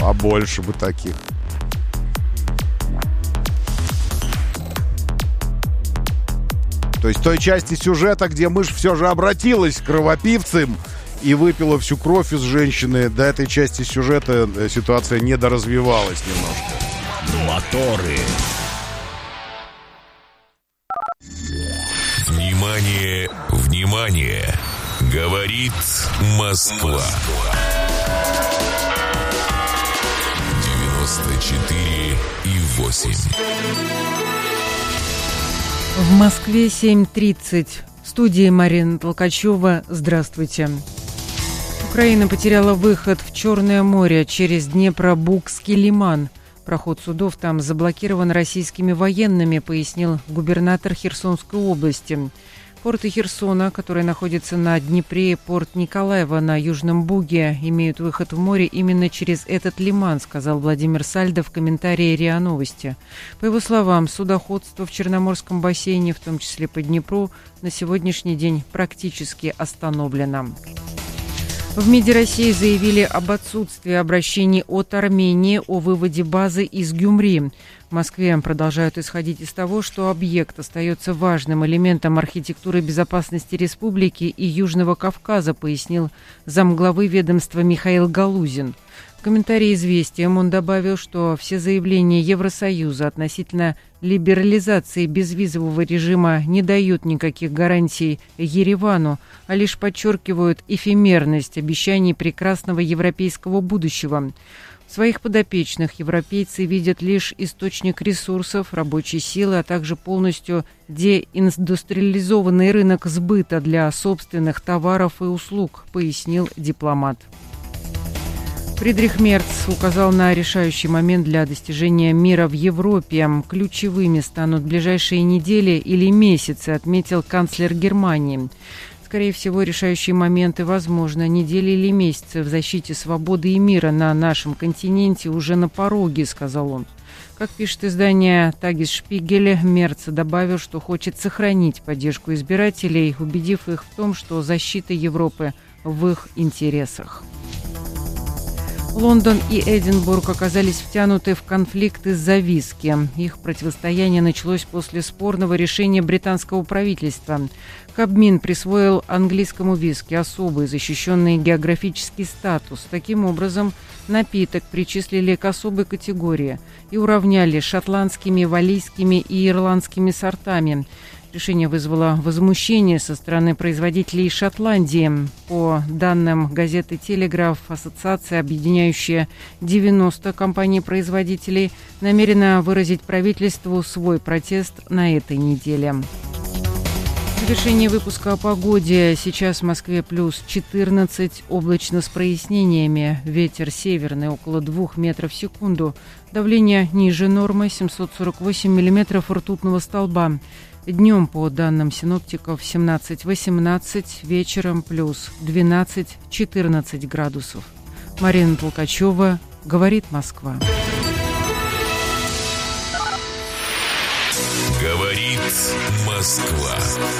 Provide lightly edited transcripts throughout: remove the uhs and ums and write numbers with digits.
Побольше бы таких. То есть той части сюжета, где мышь все же обратилась к кровопивцам и выпила всю кровь из женщины, до этой части сюжета ситуация недоразвивалась немножко. Моторы. Внимание, внимание! Говорит Москва. 94,8. В Москве 7:30. В студии Марина Толкачева. Здравствуйте. Украина потеряла выход в Черное море через Днепробукский лиман. Проход судов там заблокирован российскими военными, пояснил губернатор Херсонской области. Порты Херсона, которые находятся на Днепре, и порт Николаева на Южном Буге, имеют выход в море именно через этот лиман, сказал Владимир Сальдо в комментарии РИА Новости. По его словам, судоходство в Черноморском бассейне, в том числе по Днепру, на сегодняшний день практически остановлено. В МИДе России заявили об отсутствии обращений от Армении о выводе базы из Гюмри. В Москве продолжают исходить из того, что объект остается важным элементом архитектуры безопасности республики и Южного Кавказа, пояснил замглавы ведомства Михаил Галузин. В комментарии «Известиям» он добавил, что все заявления Евросоюза относительно либерализации безвизового режима не дают никаких гарантий Еревану, а лишь подчеркивают эфемерность обещаний прекрасного европейского будущего. В своих подопечных европейцы видят лишь источник ресурсов, рабочей силы, а также полностью деиндустриализованный рынок сбыта для собственных товаров и услуг, пояснил дипломат. Фридрих Мерц указал на решающий момент для достижения мира в Европе. Ключевыми станут ближайшие недели или месяцы, отметил канцлер Германии. Скорее всего, решающие моменты, возможно, недели или месяцы в защите свободы и мира на нашем континенте уже на пороге, сказал он. Как пишет издание «Тагесшпигель», Мерц добавил, что хочет сохранить поддержку избирателей, убедив их в том, что защита Европы в их интересах. Лондон и Эдинбург оказались втянуты в конфликт из-за виски. Их противостояние началось после спорного решения британского правительства. Кабмин присвоил английскому виски особый защищенный географический статус. Таким образом, напиток причислили к особой категории и уравняли с шотландскими, валлийскими и ирландскими сортами. Решение вызвало возмущение со стороны производителей Шотландии. По данным газеты «Телеграф», ассоциация, объединяющая 90 компаний-производителей, намерена выразить правительству свой протест на этой неделе. В завершении выпуска о погоде. Сейчас в Москве плюс 14, облачно с прояснениями. Ветер северный около 2 метров в секунду. Давление ниже нормы 748 миллиметров ртутного столба. Днем, по данным синоптиков, 17-18, вечером плюс 12-14 градусов. Марина Толкачева, говорит Москва. Говорит Москва.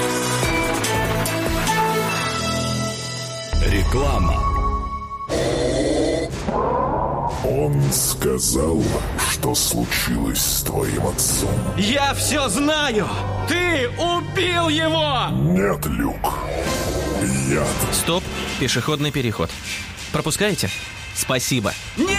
Реклама. Он сказал, что случилось с твоим отцом. Я все знаю! Ты убил его! Нет, Люк. Яд. Стоп, пешеходный переход. Пропускаете? Спасибо. Нет!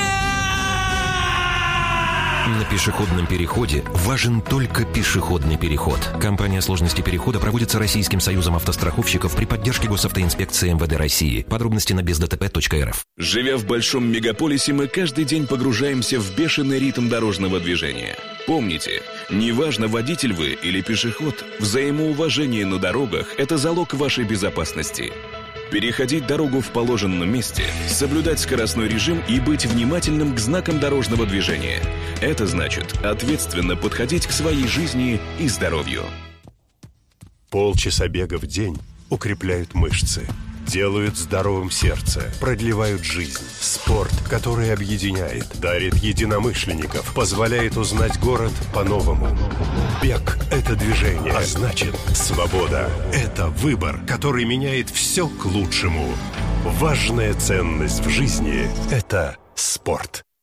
На пешеходном переходе важен только пешеходный переход. Кампания «Сложности перехода» проводится Российским союзом автостраховщиков при поддержке госавтоинспекции МВД России. Подробности на бездтп.рф. Живя в большом мегаполисе, мы каждый день погружаемся в бешеный ритм дорожного движения. Помните, неважно, водитель вы или пешеход, взаимоуважение на дорогах – это залог вашей безопасности. Переходить дорогу в положенном месте, соблюдать скоростной режим и быть внимательным к знакам дорожного движения. Это значит ответственно подходить к своей жизни и здоровью. Полчаса бега в день укрепляют мышцы, делают здоровым сердце, продлевают жизнь. Спорт, который объединяет, дарит единомышленников, позволяет узнать город по-новому. Бег – это движение, а значит, свобода – это выбор, который меняет все к лучшему. Важная ценность в жизни – это спорт.